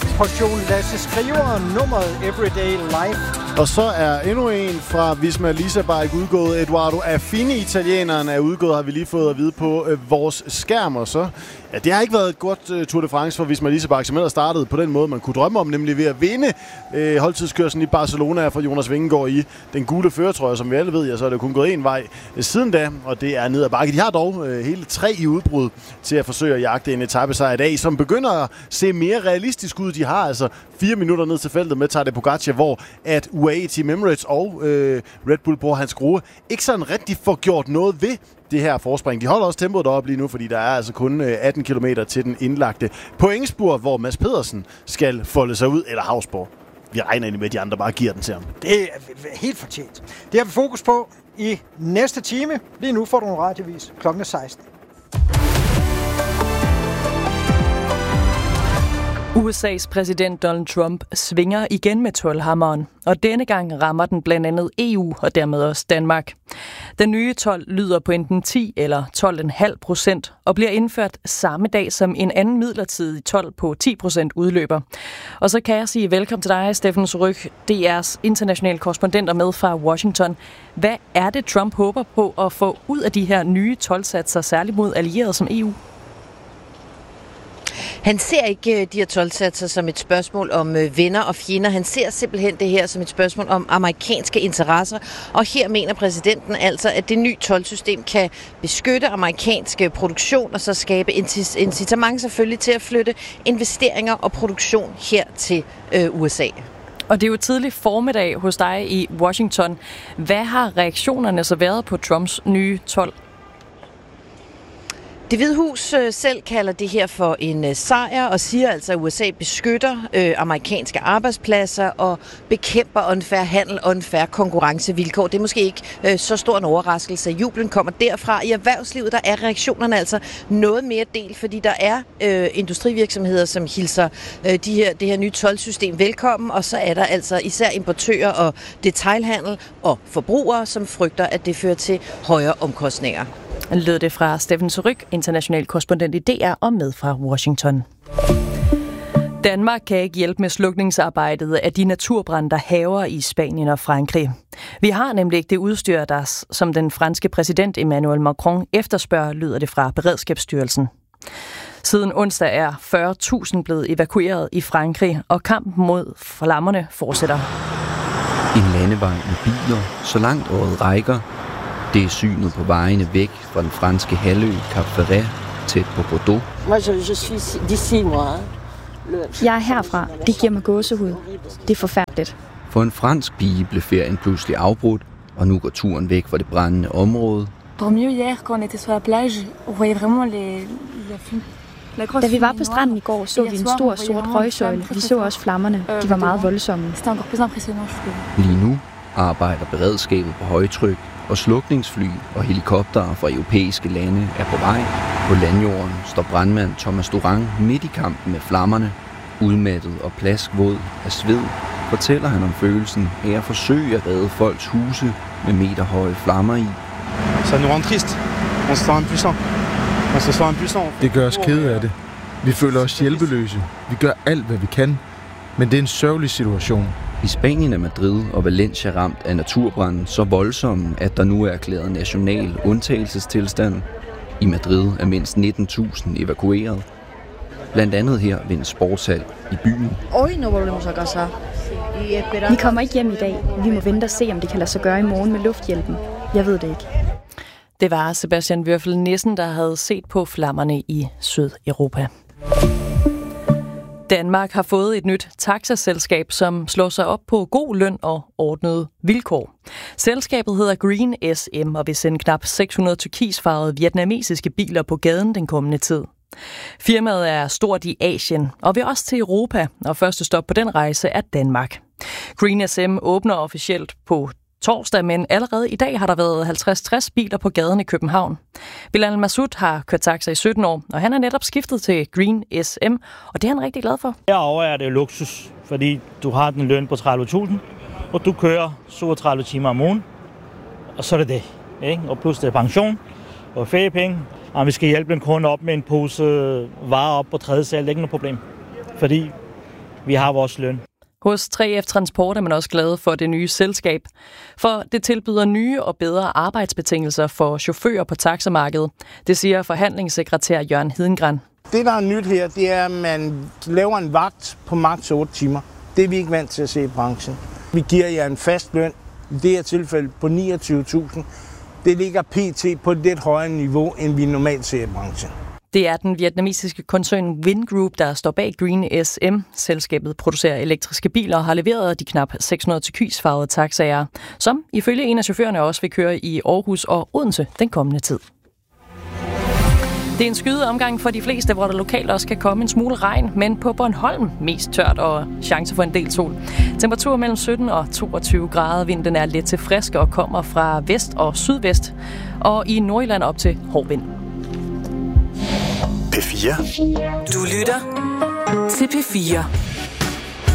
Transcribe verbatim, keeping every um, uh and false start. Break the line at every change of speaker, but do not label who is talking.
portion Lasse Skriver, nummeret Everyday Life.
Og så er endnu en fra Visma Leasabike udgået. Eduardo Affini, italieneren, er udgået, har vi lige fået at vide på øh, vores skærm. Og så, ja, det har ikke været et godt uh, Tour de France for Visma Leasabike, som ellers startede på den måde, man kunne drømme om, nemlig ved at vinde øh, holdtidskørslen i Barcelona for Jonas Vingegaard i den gule førertrøje, som vi alle ved, ja, så er det kun gået en vej øh, siden da, og det er ned ad bakke. De har dog øh, hele tre i udbrud til at forsøge at jagte en etapesejr i dag, som begynder at se mere realistisk ud. De har altså fire minutter ned til feltet med Tadej Pogacar, hvor at U A E Team Emirates og øh, Red Bull på hans skrue ikke sådan rigtig får gjort noget ved det her forspring. De holder også tempoet deroppe lige nu, fordi der er altså kun atten kilometer til den indlagte pointspurt, hvor Mads Pedersen skal folde sig ud, eller Hausborg. Vi regner egentlig med, at de andre bare giver den til ham.
Det er helt fortjent. Det har vi fokus på i næste time. Lige nu får du en radiovis klokken seksten.
U S A's præsident Donald Trump svinger igen med toldhammeren, og denne gang rammer den blandt andet E U og dermed også Danmark. Den nye told lyder på enten ti eller tolv komma fem procent og bliver indført samme dag som en anden midlertidig told på ti procent udløber. Og så kan jeg sige velkommen til dig, Steffen Surrugue, D R's internationale korrespondenter med fra Washington. Hvad er det, Trump håber på at få ud af de her nye toldsatser, særligt mod allierede som E U?
Han ser ikke de her toldsatser som et spørgsmål om venner og fjender. Han ser simpelthen det her som et spørgsmål om amerikanske interesser. Og her mener præsidenten altså, at det nye toldsystem kan beskytte amerikansk produktion og så skabe incitament selvfølgelig til at flytte investeringer og produktion her til U S A.
Og det er jo tidlig formiddag hos dig i Washington. Hvad har reaktionerne så været på Trumps nye told?
Det Hvide Hus selv kalder det her for en sejr og siger altså, at U S A beskytter øh, amerikanske arbejdspladser og bekæmper unfair handel og unfair konkurrencevilkår. Det er måske ikke øh, så stor en overraskelse. Jublen kommer derfra. I erhvervslivet der er reaktionerne altså noget mere delt, fordi der er øh, industrivirksomheder, som hilser øh, de her, det her nye toldsystem velkommen, og så er der altså især importører og detailhandel og forbrugere, som frygter, at det fører til højere omkostninger.
Lød det fra Steffen Surrugue, international korrespondent i D R og med fra Washington. Danmark kan ikke hjælpe med slukningsarbejdet af de naturbrande, der hærger i Spanien og Frankrig. Vi har nemlig ikke det udstyr, der, som den franske præsident Emmanuel Macron efterspørger, lyder det fra Beredskabsstyrelsen. Siden onsdag er fyrre tusind blevet evakueret i Frankrig, og kampen mod flammerne fortsætter.
En landevej med biler, så langt året rækker. Det er synet på vejene væk fra den franske halvø Cap Ferret, tæt på Bordeaux.
Jeg er herfra. Det giver mig gåsehud. Det er forfærdeligt.
For en fransk pige blev ferien pludselig afbrudt, og nu går turen væk fra det brændende område.
Da vi var på stranden i går, så vi en stor sort røgsøjle. Vi så også flammerne. De var meget voldsomme.
Lige nu arbejder beredskabet på højtryk, og slukningsfly og helikoptere fra europæiske lande er på vej. På landjorden står brandmand Thomas Durang midt i kampen med flammerne. Udmattet og plaskvåd af sved fortæller han om følelsen af at forsøge at redde folks huse med meterhøje flammer i.
Ça nous rend triste. On se sent impuissant. On se sent impuissant.
Det gør os kede af det. Vi føler os hjælpeløse. Vi gør alt, hvad vi kan. Men det er en sørgelig situation.
I Spanien er Madrid og Valencia ramt af naturbranden så voldsomme, at der nu er erklæret national undtagelsestilstand. I Madrid er mindst nitten tusind evakueret. Blandt andet her ved en sportshal i byen.
Vi kommer ikke hjem i dag. Vi må vente og se, om det kan lade sig gøre i morgen med lufthjælpen. Jeg ved det ikke.
Det var Sebastian Würfel Nissen, der havde set på flammerne i Sydeuropa. Danmark har fået et nyt taxaselskab, som slår sig op på god løn og ordnede vilkår. Selskabet hedder Green S M og vil sende knap seks hundrede turkisfarvede vietnamesiske biler på gaden den kommende tid. Firmaet er stort i Asien og vil også til Europa, og første stop på den rejse er Danmark. Green S M åbner officielt på torsdag, men allerede i dag har der været halvtreds til tres biler på gaden i København. Bilal Massoud har kørt taxa i sytten år, og han er netop skiftet til Green S M, og det er han rigtig glad for.
Herovre er det luksus, fordi du har den løn på tredive tusind, og du kører syvogtredive timer om ugen, og så er det det. Ikke? Og plus det er pension og feriepenge, og vi skal hjælpe en kunde op med en pose varer op på tredje sal, det er ikke noget problem. Fordi vi har vores løn.
Hos tre F Transport er man også glad for det nye selskab, for det tilbyder nye og bedre arbejdsbetingelser for chauffører på taxamarkedet. Det siger forhandlingssekretær Jørgen Hedengren.
Det, der er nyt her, det er, at man laver en vagt på maks otte timer. Det er vi ikke vant til at se i branchen. Vi giver jer en fast løn, i det her tilfælde på niogtyve tusind. Det ligger pt. På et lidt højere niveau, end vi normalt ser i branchen.
Det er den vietnamesiske koncern Vingroup, der står bag Green S M. Selskabet producerer elektriske biler og har leveret de knap seks hundrede turkisfarvede taxaer, som ifølge en af chaufførerne også vil køre i Aarhus og Odense den kommende tid. Det er en skyde omgang for de fleste, hvor der lokalt også kan komme en smule regn, men på Bornholm mest tørt og chance for en del sol. Temperatur mellem sytten og toogtyve grader. Vinden er let til frisk og kommer fra vest og sydvest, og i Nordjylland op til hård vind.
P fire.
Du lytter til P fire.